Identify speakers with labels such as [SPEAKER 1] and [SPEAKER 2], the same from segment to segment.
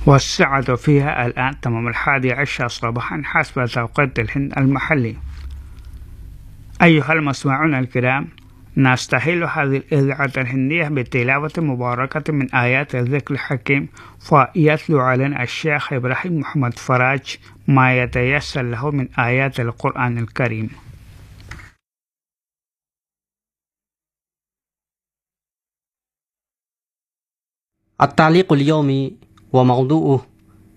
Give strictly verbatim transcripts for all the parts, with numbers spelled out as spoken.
[SPEAKER 1] والساعة فيها الآن تمام الحادي عشر صباحا حسب توقيت الهند المحلي. أيها المستمعون الكرام، نستهل هذه الإذاعة الهندية بتلاوة مباركة من آيات الذكر الحكيم، فيتلو علينا الشيخ إبراهيم محمد فراج ما يتيسر له من آيات القرآن الكريم.
[SPEAKER 2] التعليق اليومي وموضوعه: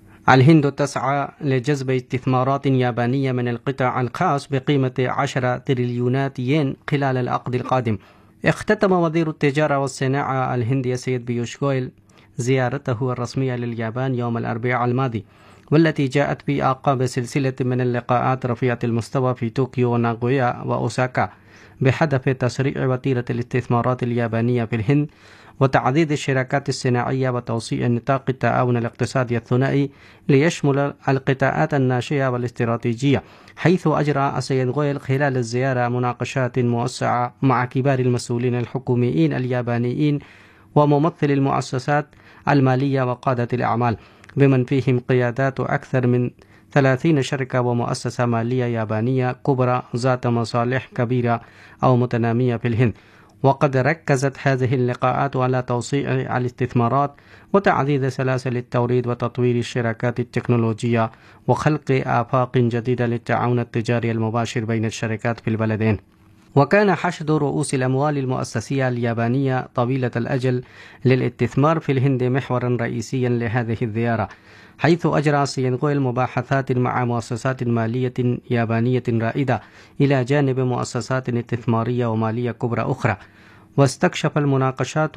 [SPEAKER 2] الهند تسعى لجذب استثمارات يابانية من القطاع الخاص بقيمة عشرة تريليونات ين خلال العقد القادم. اختتم وزير التجارة والصناعة الهندي السيد بيوش غويل زيارته الرسمية لليابان يوم الأربعاء الماضي، والتي جاءت في أعقاب سلسلة من اللقاءات رفيعة المستوى في طوكيو وناغويا وأوساكا بهدف تسريع وتيرة الاستثمارات اليابانية في الهند وتعزيز الشراكات الصناعية وتوسيع نطاق التعاون الاقتصادي الثنائي ليشمل القطاعات الناشئة والاستراتيجية، حيث أجرى السيد غويل خلال الزيارة مناقشات موسعة مع كبار المسؤولين الحكوميين اليابانيين وممثل المؤسسات المالية وقادة الأعمال، بمن فيهم قيادات أكثر من ثلاثين شركة ومؤسسة مالية يابانية كبرى ذات مصالح كبيرة أو متنامية في الهند. وقد ركزت هذه اللقاءات على توسيع الاستثمارات وتعزيز سلاسل التوريد وتطوير الشراكات التكنولوجية وخلق آفاق جديدة للتعاون التجاري المباشر بين الشركات في البلدين. وكان حشد رؤوس الأموال المؤسسية اليابانية طويلة الأجل للاستثمار في الهند محورا رئيسيا لهذه الزيارة، حيث أجرى السيد غويل مباحثات مع مؤسسات مالية يابانية رائدة إلى جانب مؤسسات استثمارية ومالية كبرى أخرى. واستكشف المناقشات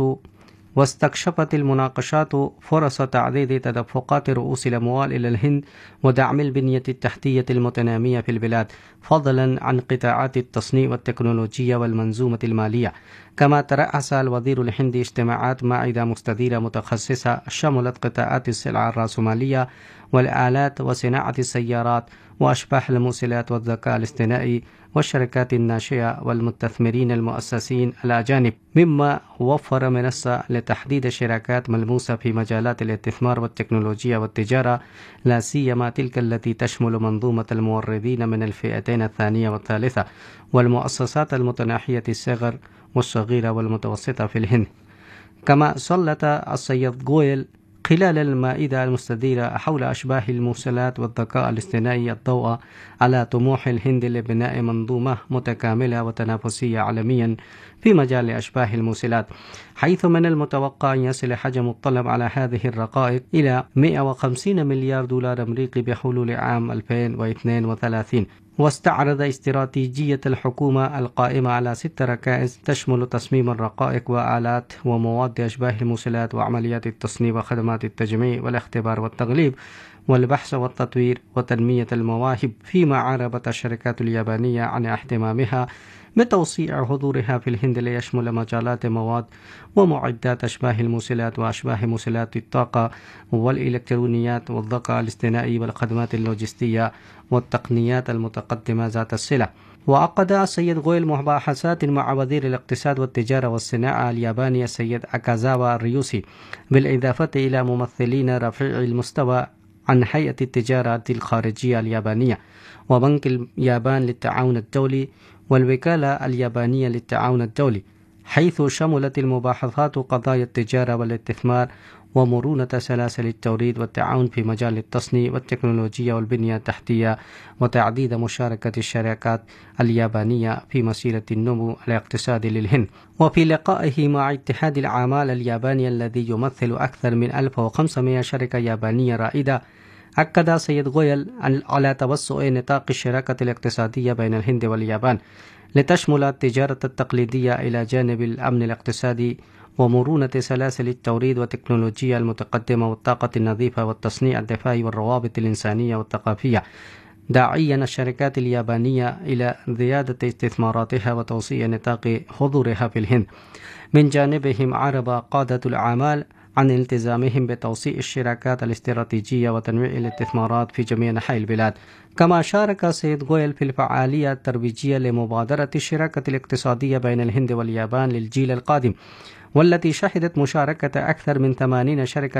[SPEAKER 2] واستكشفت المناقشات فرص تعزيز تدفقات رؤوس الأموال إلى الهند ودعم البنية التحتية المتنامية في البلاد، فضلا عن قطاعات التصنيع والتكنولوجيا والمنظومة المالية. كما ترأس الوزير الهندي اجتماعات معدة مستديرة متخصصة شملت قطاعات السلع الرأسمالية والآلات وصناعة السيارات وأشباح الموصلات والذكاء الاصطناعي والشركات الناشئة والمستثمرين المؤسسين الأجانب، مما وفر منصة لتحديد شراكات ملموسة في مجالات الاستثمار والتكنولوجيا والتجارة، لا سيما تلك التي تشمل منظومة الموردين من الفئتين الثانية والثالثة والمؤسسات المتناحية الصغر والصغيرة والمتوسطة في الهند. كما سلط السيد غويل خلال المائدة المستديرة حول أشباه الموصلات والذكاء الاصطناعي الضوء على طموح الهند لبناء منظومة متكاملة وتنافسية عالميا في مجال أشباه الموصلات، حيث من المتوقع أن يصل حجم الطلب على هذه الرقائق إلى مئة وخمسين مليار دولار أمريكي بحلول عام ألفين واثنين وثلاثين. واستعرض استراتيجية الحكومة القائمة على ست ركائز تشمل تصميم الرقائق وآلات ومواد أشباه الموصلات وعمليات التصنيع وخدمات التجميع والاختبار والتغليف والبحث والتطوير وتنمية المواهب، فيما عربت الشركات اليابانية عن اهتمامها بتوسيع حضورها في الهند ليشمل مجالات مواد ومعدات أشباه الموصلات وأشباه موصلات الطاقة والإلكترونيات والذكاء الاصطناعي والخدمات اللوجستية والتقنيات المتقدمة ذات الصلة. وعقد السيد غويل مباحثات مع وزير الاقتصاد والتجارة والصناعة الياباني السيد أكازاوا ريوسي، بالإضافة إلى ممثلين رفيعي المستوى عن هيئة التجارة الخارجية اليابانية وبنك اليابان للتعاون الدولي والوكالة اليابانية للتعاون الدولي، حيث شملت المباحثات قضايا التجارة والاستثمار ومرونة سلاسل التوريد والتعاون في مجال التصنيع والتكنولوجيا والبنية التحتية وتعديد مشاركة الشركات اليابانية في مسيرة النمو الاقتصادي للهند. وفي لقائه مع اتحاد العمال الياباني الذي يمثل أكثر من ألف وخمسمئة شركة يابانية رائدة، أكد سيد غويل على توسع نطاق الشراكة الاقتصادية بين الهند واليابان لتشمل التجارة التقليدية إلى جانب الأمن الاقتصادي ومرونة سلاسل التوريد والتكنولوجيا المتقدمة والطاقة النظيفة والتصنيع الدفاعي والروابط الإنسانية والثقافية، داعيا الشركات اليابانية إلى زيادة استثماراتها وتوسيع نطاق حضورها في الهند. من جانبهم عرب قادة الأعمال عن التزامهم بتوسيع الشراكات الاستراتيجية وتنويع الاستثمارات في جميع أنحاء البلاد. كما شارك السيد غويل في الفعالية الترويجية لمبادرة الشراكة الاقتصادية بين الهند واليابان للجيل القادم، والتي شهدت مشاركة أكثر من ثمانين شركة